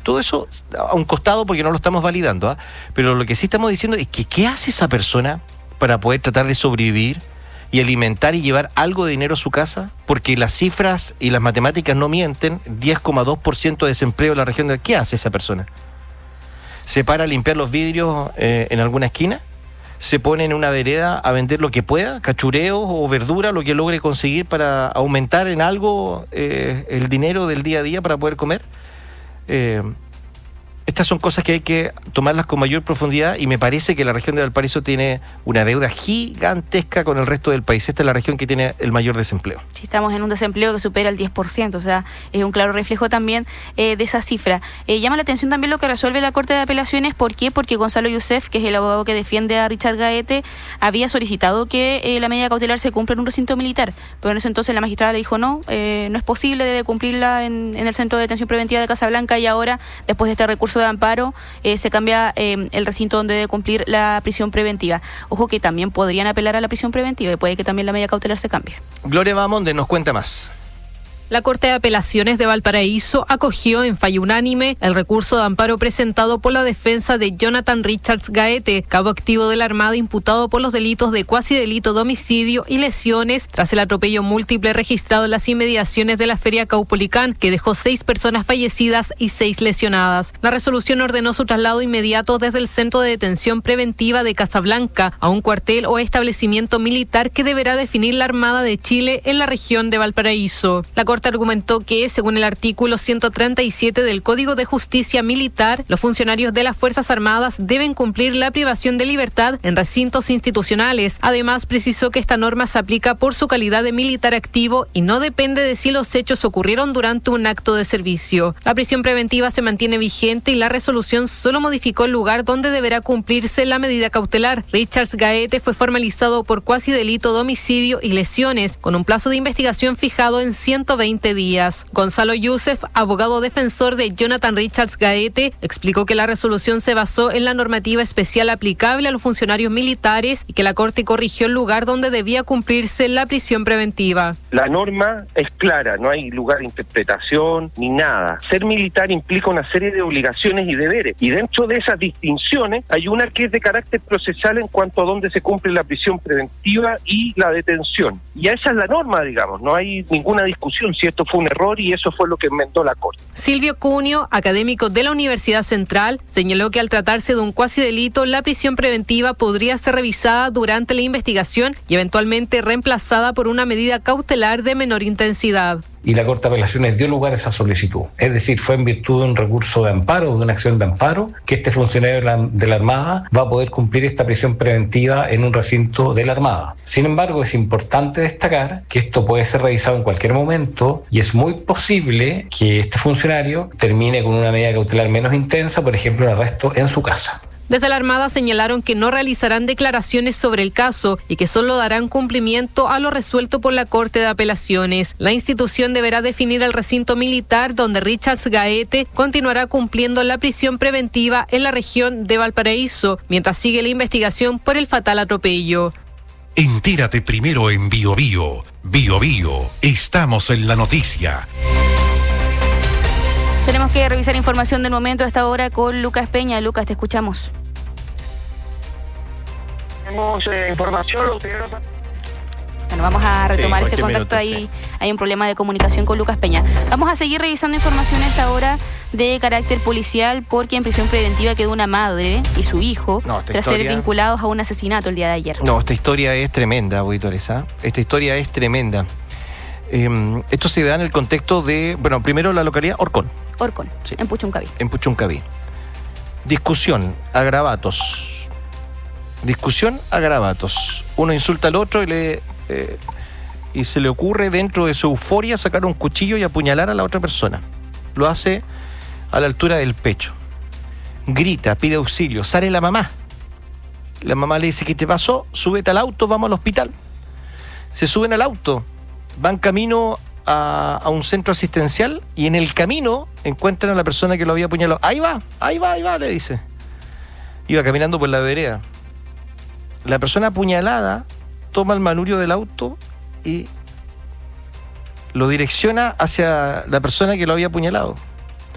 Todo eso a un costado porque no lo estamos validando, pero lo que sí estamos diciendo es que ¿qué hace esa persona para poder tratar de sobrevivir y alimentar y llevar algo de dinero a su casa? Porque las cifras y las matemáticas no mienten. 10,2% de desempleo en la región de... ¿Qué hace esa persona? ¿Se para a limpiar los vidrios en alguna esquina? ¿Se pone en una vereda a vender lo que pueda, cachureos o verdura, lo que logre conseguir para aumentar en algo el dinero del día a día para poder comer? Estas son cosas que hay que tomarlas con mayor profundidad y me parece que la región de Valparaíso tiene una deuda gigantesca con el resto del país. Esta es la región que tiene el mayor desempleo. Sí, estamos en un desempleo que supera el 10%, o sea, es un claro reflejo también de esa cifra. Llama la atención también lo que resuelve la Corte de Apelaciones. ¿Por qué? Porque Gonzalo Youssef, que es el abogado que defiende a Richard Gaete, había solicitado que la medida cautelar se cumpla en un recinto militar, pero en ese entonces la magistrada le dijo no es posible, debe cumplirla en el Centro de Detención Preventiva de Casablanca, y ahora, después de este recurso de amparo, se cambia el recinto donde debe cumplir la prisión preventiva. Ojo que también podrían apelar a la prisión preventiva y puede que también la medida cautelar se cambie. Gloria Bamonde nos cuenta más. La Corte de Apelaciones de Valparaíso acogió en fallo unánime el recurso de amparo presentado por la defensa de Jonathan Richards Gaete, cabo activo de la Armada imputado por los delitos de cuasidelito de homicidio y lesiones tras el atropello múltiple registrado en las inmediaciones de la Feria Caupolicán, que dejó 6 personas fallecidas y 6 lesionadas. La resolución ordenó su traslado inmediato desde el Centro de Detención Preventiva de Casablanca a un cuartel o establecimiento militar que deberá definir la Armada de Chile en la región de Valparaíso. La Corte argumentó que, según el artículo 137 del Código de Justicia Militar, los funcionarios de las Fuerzas Armadas deben cumplir la privación de libertad en recintos institucionales. Además, precisó que esta norma se aplica por su calidad de militar activo y no depende de si los hechos ocurrieron durante un acto de servicio. La prisión preventiva se mantiene vigente y la resolución solo modificó el lugar donde deberá cumplirse la medida cautelar. Richards Gaete fue formalizado por cuasidelito de homicidio y lesiones, con un plazo de investigación fijado en 120 días. Gonzalo Youssef, abogado defensor de Jonathan Richards Gaete, explicó que la resolución se basó en la normativa especial aplicable a los funcionarios militares y que la Corte corrigió el lugar donde debía cumplirse la prisión preventiva. La norma es clara, no hay lugar de interpretación ni nada. Ser militar implica una serie de obligaciones y deberes, y dentro de esas distinciones hay una que es de carácter procesal en cuanto a dónde se cumple la prisión preventiva y la detención. Y esa es la norma, digamos, no hay ninguna discusión si esto fue un error, y eso fue lo que enmendó la Corte. Silvio Cunio, académico de la Universidad Central, señaló que al tratarse de un cuasidelito, la prisión preventiva podría ser revisada durante la investigación y eventualmente reemplazada por una medida cautelar de menor intensidad. Y la Corte de Apelaciones dio lugar a esa solicitud. Es decir, fue en virtud de un recurso de amparo, de una acción de amparo, que este funcionario de la Armada va a poder cumplir esta prisión preventiva en un recinto de la Armada. Sin embargo, es importante destacar que esto puede ser revisado en cualquier momento y es muy posible que este funcionario termine con una medida cautelar menos intensa, por ejemplo, un arresto en su casa. Desde la Armada señalaron que no realizarán declaraciones sobre el caso y que solo darán cumplimiento a lo resuelto por la Corte de Apelaciones. La institución deberá definir el recinto militar donde Richards Gaete continuará cumpliendo la prisión preventiva en la región de Valparaíso, mientras sigue la investigación por el fatal atropello. Entérate primero en Bio Bio. Bio Bio, estamos en la noticia. Tenemos que revisar información del momento a esta hora con Lucas Peña. Lucas, te escuchamos. Tenemos información. Bueno, vamos a retomar ese contacto. Minuto, sí. Hay un problema de comunicación con Lucas Peña. Vamos a seguir revisando información a esta hora de carácter policial, porque en prisión preventiva quedó una madre y su hijo tras ser vinculados a un asesinato el día de ayer. No, esta historia es tremenda, auditores. Esta historia es tremenda. Esto se da en el contexto de, bueno, primero la localidad Orcón, sí. En Puchuncaví. Discusión, agravatos. Uno insulta al otro y se le ocurre, dentro de su euforia, sacar un cuchillo y apuñalar a la otra persona. Lo hace a la altura del pecho. Grita, pide auxilio, sale la mamá. La mamá le dice: ¿qué te pasó? Súbete al auto, vamos al hospital. Se suben al auto, van camino a un centro asistencial y en el camino encuentran a la persona que lo había apuñalado. Ahí va, le dice. Iba caminando por la vereda. La persona apuñalada toma el manubrio del auto y lo direcciona hacia la persona que lo había apuñalado.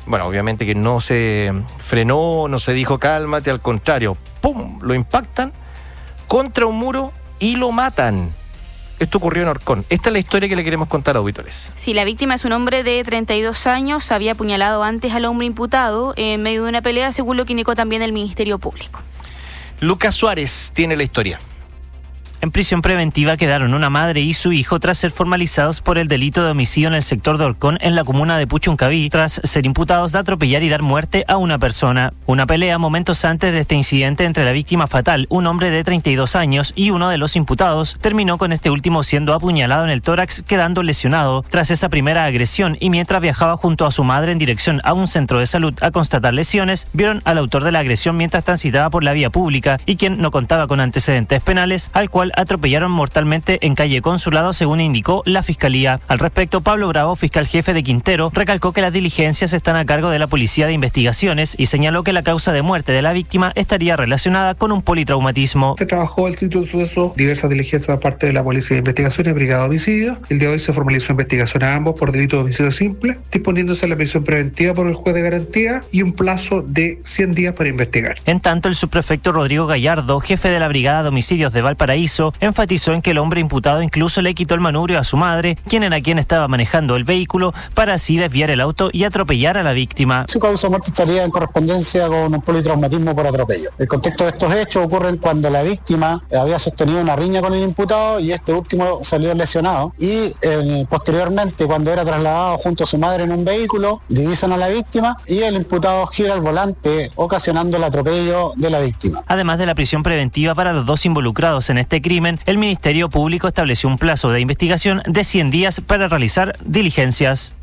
Bueno, obviamente que no se frenó, no se dijo cálmate, al contrario, ¡pum!, lo impactan contra un muro y lo matan. Esto ocurrió en Orcón. Esta es la historia que le queremos contar a auditores. Sí, la víctima es un hombre de 32 años, había apuñalado antes al hombre imputado en medio de una pelea, según lo que indicó también el Ministerio Público. Lucas Suárez tiene la historia. En prisión preventiva quedaron una madre y su hijo tras ser formalizados por el delito de homicidio en el sector de Orcón, en la comuna de Puchuncaví, tras ser imputados de atropellar y dar muerte a una persona. Una pelea momentos antes de este incidente entre la víctima fatal, un hombre de 32 años, y uno de los imputados, terminó con este último siendo apuñalado en el tórax, quedando lesionado tras esa primera agresión, y mientras viajaba junto a su madre en dirección a un centro de salud a constatar lesiones, vieron al autor de la agresión mientras transitaba por la vía pública y quien no contaba con antecedentes penales, al cual atropellaron mortalmente en calle Consulado, según indicó la Fiscalía. Al respecto, Pablo Bravo, fiscal jefe de Quintero, recalcó que las diligencias están a cargo de la Policía de Investigaciones y señaló que la causa de muerte de la víctima estaría relacionada con un politraumatismo. Se trabajó el título de suceso, diversas diligencias de parte de la Policía de Investigaciones y Brigada de Homicidios. El día de hoy se formalizó investigación a ambos por delito de homicidio simple, disponiéndose la prisión preventiva por el juez de garantía y un plazo de 100 días para investigar. En tanto, el subprefecto Rodrigo Gallardo, jefe de la Brigada de Homicidios de Valparaíso, enfatizó en que el hombre imputado incluso le quitó el manubrio a su madre, quien era quien estaba manejando el vehículo, para así desviar el auto y atropellar a la víctima. Su causa de muerte estaría en correspondencia con un politraumatismo por atropello. El contexto de estos hechos ocurre cuando la víctima había sostenido una riña con el imputado y este último salió lesionado, y posteriormente, cuando era trasladado junto a su madre en un vehículo, divisan a la víctima y el imputado gira el volante, ocasionando el atropello de la víctima. Además de la prisión preventiva para los dos involucrados en este crimen, el Ministerio Público estableció un plazo de investigación de 100 días para realizar diligencias.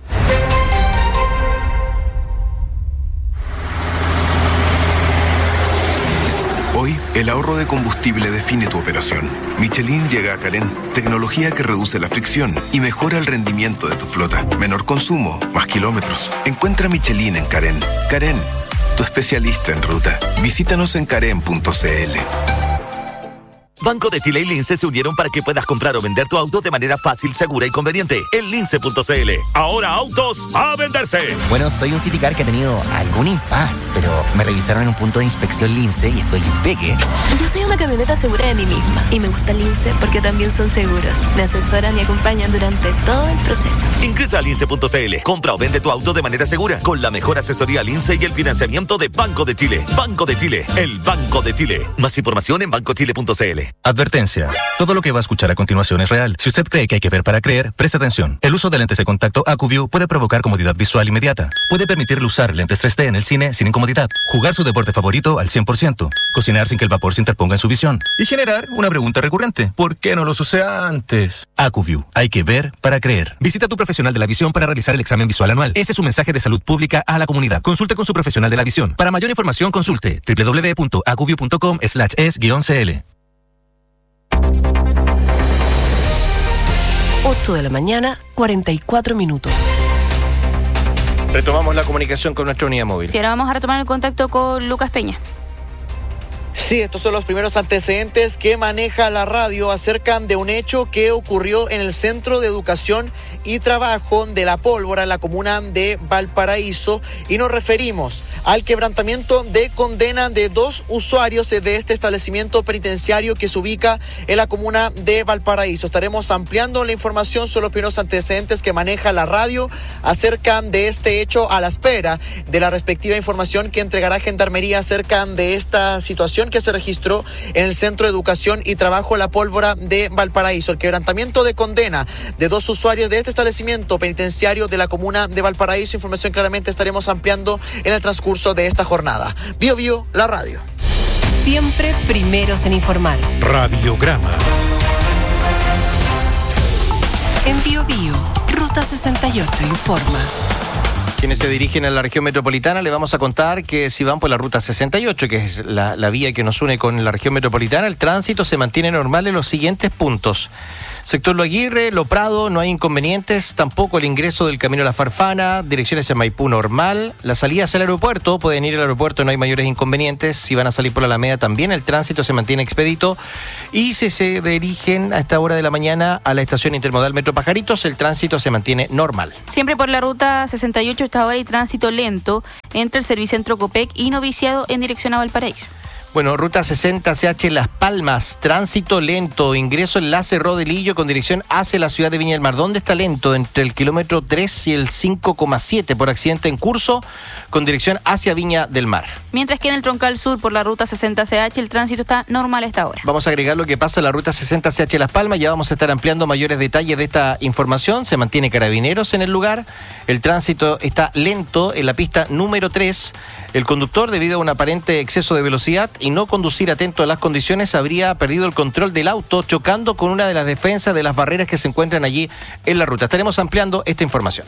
Hoy, el ahorro de combustible define tu operación. Michelin llega a Carén, tecnología que reduce la fricción y mejora el rendimiento de tu flota. Menor consumo, más kilómetros. Encuentra Michelin en Carén. Carén, tu especialista en ruta. Visítanos en carén.cl. Banco de Chile y Lince se unieron para que puedas comprar o vender tu auto de manera fácil, segura y conveniente en lince.cl. Ahora autos a venderse. Bueno, soy un Citicar que ha tenido algún impasse, pero me revisaron en un punto de inspección Lince y estoy impeque. Yo soy una camioneta segura de mí misma y me gusta Lince porque también son seguros. Me asesoran y acompañan durante todo el proceso. Ingresa a lince.cl. Compra o vende tu auto de manera segura con la mejor asesoría Lince y el financiamiento de Banco de Chile. Banco de Chile, el Banco de Chile. Más información en bancochile.cl. Advertencia. Todo lo que va a escuchar a continuación es real. Si usted cree que hay que ver para creer, preste atención. El uso de lentes de contacto AcuView puede provocar comodidad visual inmediata. Puede permitirle usar lentes 3D en el cine sin incomodidad. Jugar su deporte favorito al 100%. Cocinar sin que el vapor se interponga en su visión. Y generar una pregunta recurrente. ¿Por qué no los usé antes? AcuView. Hay que ver para creer. Visita a tu profesional de la visión para realizar el examen visual anual. Ese es su mensaje de salud pública a la comunidad. Consulte con su profesional de la visión. Para mayor información, consulte www.acuview.com/es-cl. 8 de la mañana, 44 minutos. Retomamos la comunicación con nuestra unidad móvil. Sí, ahora vamos a retomar el contacto con Lucas Peña. Sí, estos son los primeros antecedentes que maneja la radio acerca de un hecho que ocurrió en el Centro de Educación y Trabajo de La Pólvora, en la comuna de Valparaíso, y nos referimos al quebrantamiento de condena de 2 usuarios de este establecimiento penitenciario que se ubica en la comuna de Valparaíso. Estaremos ampliando la información sobre los primeros antecedentes que maneja la radio acerca de este hecho, a la espera de la respectiva información que entregará Gendarmería acerca de esta situación que se registró en el Centro de Educación y Trabajo La Pólvora de Valparaíso. El quebrantamiento de condena de 2 usuarios de este establecimiento penitenciario de la comuna de Valparaíso. Información claramente estaremos ampliando en el transcurso de esta jornada. Bio Bio, la radio. Siempre primeros en informar. Radiograma. En Bio Bio, Ruta 68 informa. Quienes se dirigen a la región metropolitana, le vamos a contar que si van por la ruta 68, que es la vía que nos une con la región metropolitana, el tránsito se mantiene normal en los siguientes puntos. Sector Lo Aguirre, Lo Prado, no hay inconvenientes, tampoco el ingreso del Camino a la Farfana, direcciones a Maipú normal, la salida hacia el aeropuerto, pueden ir al aeropuerto, no hay mayores inconvenientes, si van a salir por la Alameda también, el tránsito se mantiene expedito, y si se dirigen a esta hora de la mañana a la estación intermodal Metro Pajaritos, el tránsito se mantiene normal. Siempre por la ruta 68 esta hora hay tránsito lento entre el Servicentro Copec y Noviciado en dirección a Valparaíso. Bueno, ruta 60 CH Las Palmas, tránsito lento, ingreso enlace Rodelillo con dirección hacia la ciudad de Viña del Mar. ¿Dónde está lento? Entre el kilómetro 3 y el 5,7 por accidente en curso con dirección hacia Viña del Mar. Mientras que en el Troncal Sur por la ruta 60 CH el tránsito está normal a esta hora. Vamos a agregar lo que pasa en la ruta 60 CH Las Palmas, ya vamos a estar ampliando mayores detalles de esta información. Se mantiene Carabineros en el lugar, el tránsito está lento en la pista número 3. El conductor, debido a un aparente exceso de velocidad y no conducir atento a las condiciones, habría perdido el control del auto, chocando con una de las defensas de las barreras que se encuentran allí en la ruta. Estaremos ampliando esta información.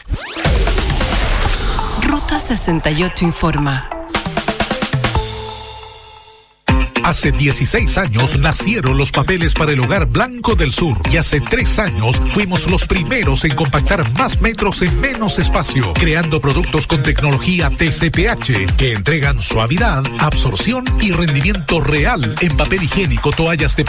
Ruta 68 informa. Hace 16 años nacieron los papeles para el Hogar Blanco del Sur y hace 3 años fuimos los primeros en compactar más metros en menos espacio, creando productos con tecnología TCPH que entregan suavidad, absorción y rendimiento real en papel higiénico, toallas de